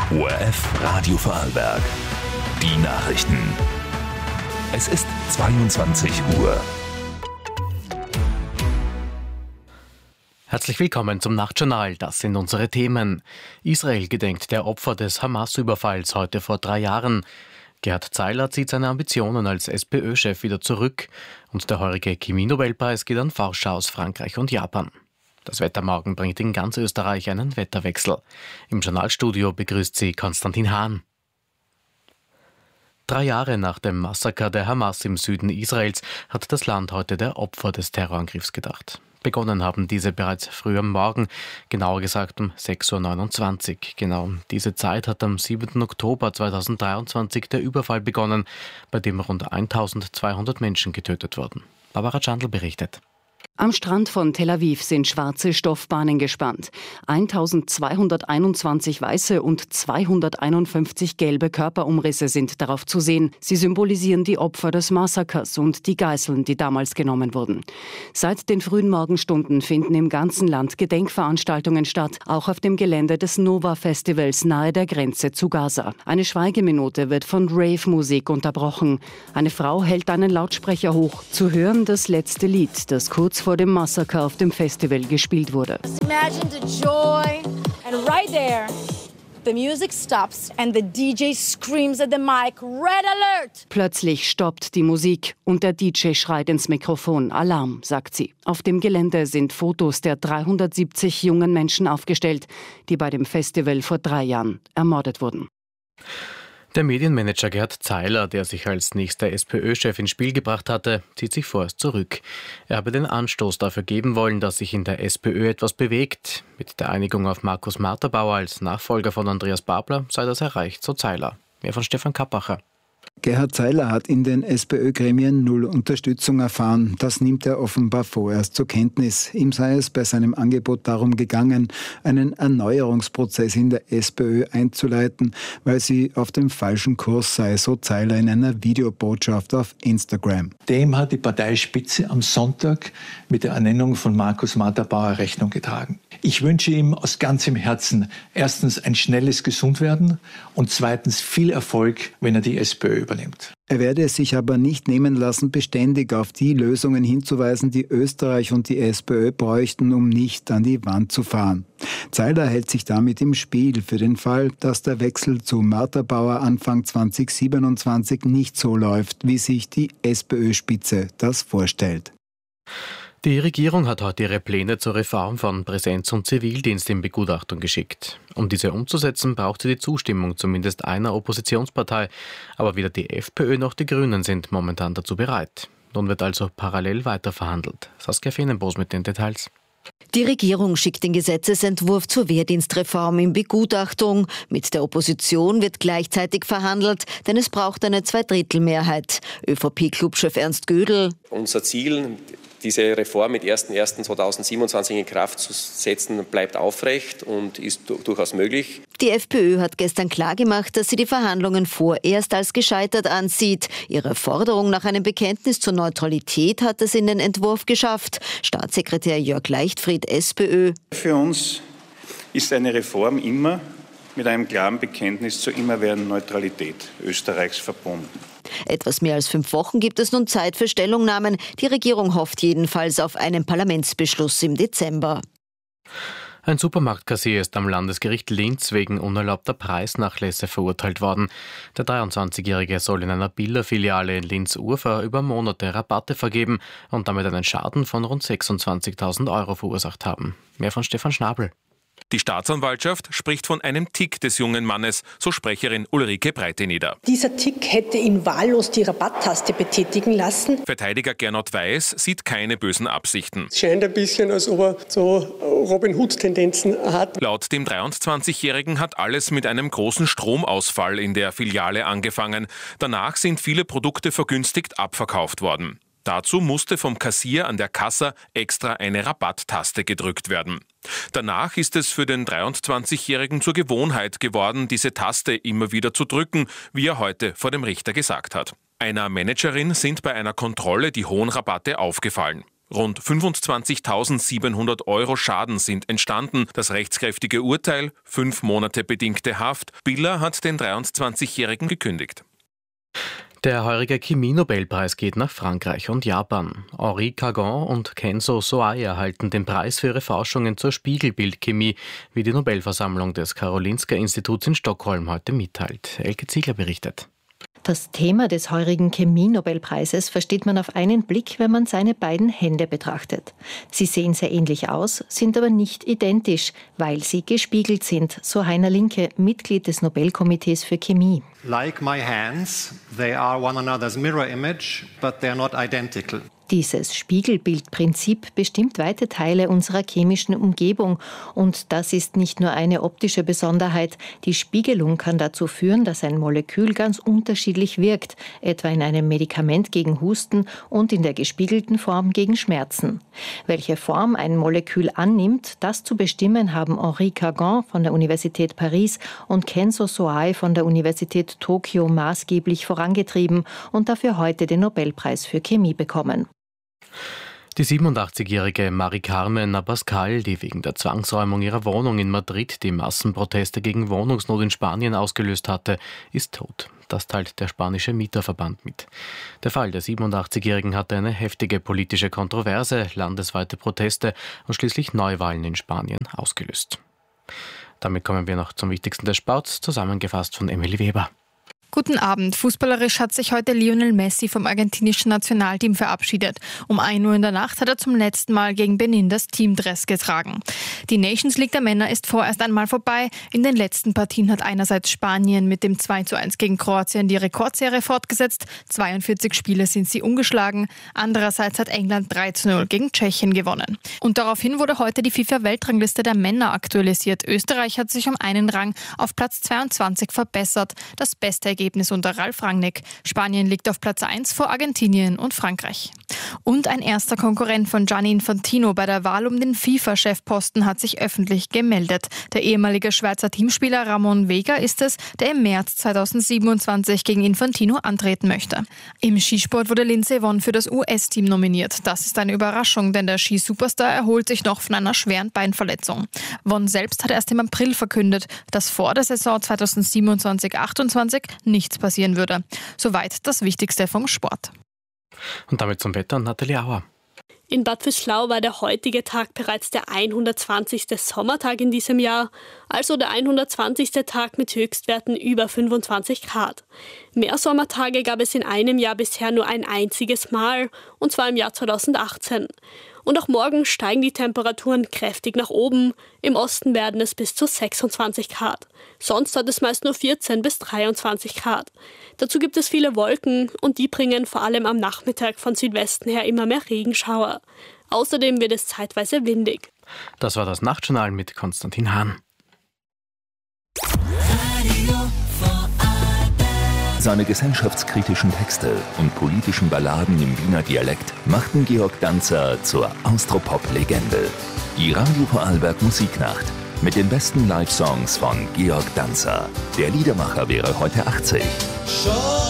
ORF Radio Vorarlberg. Die Nachrichten. Es ist 22 Uhr. Herzlich willkommen zum Nachtjournal. Das sind unsere Themen. Israel gedenkt der Opfer des Hamas-Überfalls heute vor 3 Jahren. Gerhard Zeiler zieht seine Ambitionen als SPÖ-Chef wieder zurück. Und der heurige Chemie-Nobelpreis geht an Forscher aus Frankreich und Japan. Das Wetter morgen bringt in ganz Österreich einen Wetterwechsel. Im Journalstudio begrüßt sie Konstantin Hahn. 3 Jahre nach dem Massaker der Hamas im Süden Israels hat das Land heute der Opfer des Terrorangriffs gedacht. Begonnen haben diese bereits früh am Morgen, genauer gesagt um 6.29 Uhr. Genau diese Zeit hat am 7. Oktober 2023 der Überfall begonnen, bei dem rund 1200 Menschen getötet wurden. Barbara Chandl berichtet. Am Strand von Tel Aviv sind schwarze Stoffbahnen gespannt. 1221 weiße und 251 gelbe Körperumrisse sind darauf zu sehen. Sie symbolisieren die Opfer des Massakers und die Geiseln, die damals genommen wurden. Seit den frühen Morgenstunden finden im ganzen Land Gedenkveranstaltungen statt, auch auf dem Gelände des Nova-Festivals nahe der Grenze zu Gaza. Eine Schweigeminute wird von Rave-Musik unterbrochen. Eine Frau hält einen Lautsprecher hoch. Zu hören das letzte Lied, das kurz vor dem Massaker auf dem Festival gespielt wurde. Imagine the joy, and right there, the music stops and the DJ screams at the mic, Red Alert! Plötzlich stoppt die Musik und der DJ schreit ins Mikrofon, Alarm, sagt sie. Auf dem Gelände sind Fotos der 370 jungen Menschen aufgestellt, die bei dem Festival vor 3 Jahren ermordet wurden. Der Medienmanager Gerhard Zeiler, der sich als nächster SPÖ-Chef ins Spiel gebracht hatte, zieht sich vorerst zurück. Er habe den Anstoß dafür geben wollen, dass sich in der SPÖ etwas bewegt. Mit der Einigung auf Markus Marterbauer als Nachfolger von Andreas Babler sei das erreicht, so Zeiler. Mehr von Stefan Kappacher. Gerhard Zeiler hat in den SPÖ-Gremien null Unterstützung erfahren. Das nimmt er offenbar vorerst zur Kenntnis. Ihm sei es bei seinem Angebot darum gegangen, einen Erneuerungsprozess in der SPÖ einzuleiten, weil sie auf dem falschen Kurs sei, so Zeiler in einer Videobotschaft auf Instagram. Dem hat die Parteispitze am Sonntag mit der Ernennung von Markus Marterbauer Rechnung getragen. Ich wünsche ihm aus ganzem Herzen erstens ein schnelles Gesundwerden und zweitens viel Erfolg, wenn er die SPÖ übernimmt. Er werde es sich aber nicht nehmen lassen, beständig auf die Lösungen hinzuweisen, die Österreich und die SPÖ bräuchten, um nicht an die Wand zu fahren. Zeiler hält sich damit im Spiel für den Fall, dass der Wechsel zu Marterbauer Anfang 2027 nicht so läuft, wie sich die SPÖ-Spitze das vorstellt. Die Regierung hat heute ihre Pläne zur Reform von Präsenz- und Zivildienst in Begutachtung geschickt. Um diese umzusetzen, braucht sie die Zustimmung zumindest einer Oppositionspartei. Aber weder die FPÖ noch die Grünen sind momentan dazu bereit. Nun wird also parallel weiter verhandelt. Saskia Fenenbos mit den Details. Die Regierung schickt den Gesetzesentwurf zur Wehrdienstreform in Begutachtung. Mit der Opposition wird gleichzeitig verhandelt, denn es braucht eine Zweidrittelmehrheit. ÖVP-Clubchef Ernst Gödel. Unser Ziel, diese Reform mit 01.01.2027 in Kraft zu setzen, bleibt aufrecht und ist durchaus möglich. Die FPÖ hat gestern klargemacht, dass sie die Verhandlungen vorerst als gescheitert ansieht. Ihre Forderung nach einem Bekenntnis zur Neutralität hat es in den Entwurf geschafft. Staatssekretär Jörg Leichtfried, SPÖ. Für uns ist eine Reform immer mit einem klaren Bekenntnis zur immerwährenden Neutralität Österreichs verbunden. Etwas mehr als 5 Wochen gibt es nun Zeit für Stellungnahmen. Die Regierung hofft jedenfalls auf einen Parlamentsbeschluss im Dezember. Ein Supermarktkassier ist am Landesgericht Linz wegen unerlaubter Preisnachlässe verurteilt worden. Der 23-Jährige soll in einer Billa-Filiale in Linz-Urfahr über Monate Rabatte vergeben und damit einen Schaden von rund 26.000 Euro verursacht haben. Mehr von Stefan Schnabel. Die Staatsanwaltschaft spricht von einem Tick des jungen Mannes, so Sprecherin Ulrike Breiteneder. Dieser Tick hätte ihn wahllos die Rabatttaste betätigen lassen. Verteidiger Gernot Weiß sieht keine bösen Absichten. Es scheint ein bisschen, als ob er so Robin Hood-Tendenzen hat. Laut dem 23-Jährigen hat alles mit einem großen Stromausfall in der Filiale angefangen. Danach sind viele Produkte vergünstigt abverkauft worden. Dazu musste vom Kassier an der Kasse extra eine Rabatttaste gedrückt werden. Danach ist es für den 23-Jährigen zur Gewohnheit geworden, diese Taste immer wieder zu drücken, wie er heute vor dem Richter gesagt hat. Einer Managerin sind bei einer Kontrolle die hohen Rabatte aufgefallen. Rund 25.700 € Schaden sind entstanden. Das rechtskräftige Urteil, 5 Monate bedingte Haft. Billa hat den 23-Jährigen gekündigt. Der heurige Chemie-Nobelpreis geht nach Frankreich und Japan. Henri Cagon und Kenzo Soai erhalten den Preis für ihre Forschungen zur Spiegelbildchemie, wie die Nobelversammlung des Karolinska-Instituts in Stockholm heute mitteilt. Elke Ziegler berichtet. Das Thema des heurigen Chemie-Nobelpreises versteht man auf einen Blick, wenn man seine beiden Hände betrachtet. Sie sehen sehr ähnlich aus, sind aber nicht identisch, weil sie gespiegelt sind, so Heiner Linke, Mitglied des Nobelkomitees für Chemie. Like my hands, they are one another's mirror image, but they are not identical. Dieses Spiegelbildprinzip bestimmt weite Teile unserer chemischen Umgebung. Und das ist nicht nur eine optische Besonderheit. Die Spiegelung kann dazu führen, dass ein Molekül ganz unterschiedlich wirkt, etwa in einem Medikament gegen Husten und in der gespiegelten Form gegen Schmerzen. Welche Form ein Molekül annimmt, das zu bestimmen haben Henri Cagon von der Universität Paris und Kenzo Soai von der Universität Tokio maßgeblich vorangetrieben und dafür heute den Nobelpreis für Chemie bekommen. Die 87-jährige Mari-Carmen Abascal, die wegen der Zwangsräumung ihrer Wohnung in Madrid die Massenproteste gegen Wohnungsnot in Spanien ausgelöst hatte, ist tot. Das teilt der spanische Mieterverband mit. Der Fall der 87-Jährigen hatte eine heftige politische Kontroverse, landesweite Proteste und schließlich Neuwahlen in Spanien ausgelöst. Damit kommen wir noch zum Wichtigsten des Sports, zusammengefasst von Emily Weber. Guten Abend. Fußballerisch hat sich heute Lionel Messi vom argentinischen Nationalteam verabschiedet. Um 1 Uhr in der Nacht hat er zum letzten Mal gegen Benin das Teamdress getragen. Die Nations League der Männer ist vorerst einmal vorbei. In den letzten Partien hat einerseits Spanien mit dem 2:1 gegen Kroatien die Rekordserie fortgesetzt. 42 Spiele sind sie ungeschlagen. Andererseits hat England 3:0 gegen Tschechien gewonnen. Und daraufhin wurde heute die FIFA-Weltrangliste der Männer aktualisiert. Österreich hat sich um einen Rang auf Platz 22 verbessert. Das beste Ergebnis unter Ralf Rangnick. Spanien liegt auf Platz 1 vor Argentinien und Frankreich. Und ein erster Konkurrent von Gianni Infantino bei der Wahl um den FIFA-Chefposten hat sich öffentlich gemeldet. Der ehemalige Schweizer Teamspieler Ramon Vega ist es, der im März 2027 gegen Infantino antreten möchte. Im Skisport wurde Lindsey Vonn für das US-Team nominiert. Das ist eine Überraschung, denn der Skisuperstar erholt sich noch von einer schweren Beinverletzung. Vonn selbst hat erst im April verkündet, dass vor der Saison 2027/28 nichts passieren würde. Soweit das Wichtigste vom Sport. Und damit zum Wetter, Nathalie Auer. In Bad Vöslau war der heutige Tag bereits der 120. Sommertag in diesem Jahr, also der 120. Tag mit Höchstwerten über 25 Grad. Mehr Sommertage gab es in einem Jahr bisher nur ein einziges Mal, und zwar im Jahr 2018. Und auch morgen steigen die Temperaturen kräftig nach oben. Im Osten werden es bis zu 26 Grad. Sonst hat es meist nur 14 bis 23 Grad. Dazu gibt es viele Wolken und die bringen vor allem am Nachmittag von Südwesten her immer mehr Regenschauer. Außerdem wird es zeitweise windig. Das war das Nachtjournal mit Konstantin Hahn. Seine gesellschaftskritischen Texte und politischen Balladen im Wiener Dialekt machten Georg Danzer zur Austropop-Legende. Die Radio Vorarlberg Musiknacht mit den besten Live-Songs von Georg Danzer. Der Liedermacher wäre heute 80.